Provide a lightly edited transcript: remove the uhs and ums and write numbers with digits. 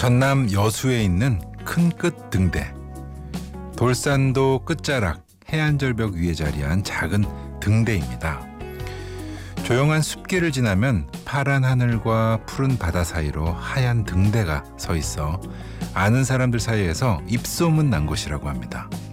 전남 여수에 있는 큰 끝 등대. 돌산도 끝자락 해안절벽 위에 자리한 작은 등대입니다. 조용한 숲길을 지나면 파란 하늘과 푸른 바다 사이로 하얀 등대가 서 있어 아는 사람들 사이에서 입소문 난 곳이라고 합니다.